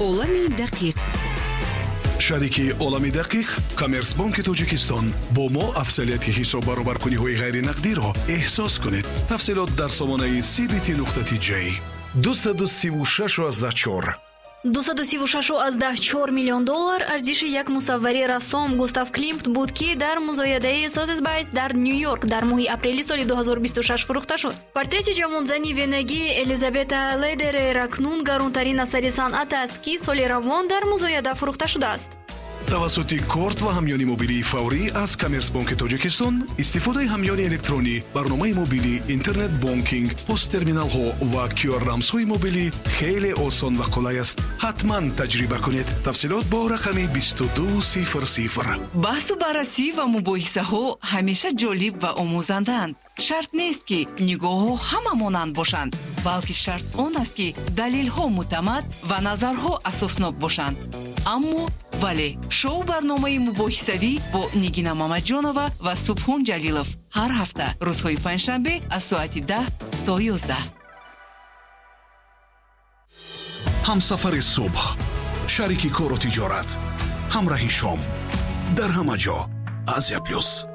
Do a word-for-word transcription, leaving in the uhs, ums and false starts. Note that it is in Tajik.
олами дақиқ. шарики олами дақиқ коммерсбанки тоҷикистон бо мо афзалияти ҳисоб баробаркуниҳои ғайринақдиро эҳсос кунед. тафсилот дар сомонаи си би ти нуқта ти ҷей дуйсад и си и шаш азда чор дуйсад и си и шаш азда чор миллион доллар арзиши як мусаввари рассом Густав Климт буд, ки дар музоядаи Сотесбайс дар Нью-Йорк дар моҳи апрели соли ду ҳазору бисту шаш фурӯхта шуд. Портрети ҷавонзани венагӣ Элизабета Ледерер акнун гаронтарин асари санъат аст, ки соли равон дар музояда фурӯхта шудааст. тавассути корт ва ҳамёни мобилии фаврӣ аз коммерсбанки тоҷикистон истифодаи ҳамёни электронӣ, барномаи мобилӣ, интернет бонкинг, посттерминалҳо ва кю ар рамзҳои мобилӣ хеле осон ва қулай аст. ҳатман таҷриба кунед. тафсилот бо рақами бисту ду сифр сифр. баҳсу баррасӣ ва мубоҳисаҳо ҳамеша ҷолиб ва омӯзандаанд. шарт нест ки нигоҳҳо ҳама монанд бошанд, балки шарт он аст ки далелҳо муътамад ва назарҳо асоснок бошанд. аммо вале шоу барномаи мубоҳисавӣ бо Нигина Мамаҷонова ва Субҳон Ҷалилов ҳар ҳафта рӯзҳои панҷшанбе аз соати даҳ то ёздаҳ. ҳамсафари субҳ, шарики кору тиҷорат, ҳамраҳи шом, дар ҳама ҷо Азия плюс.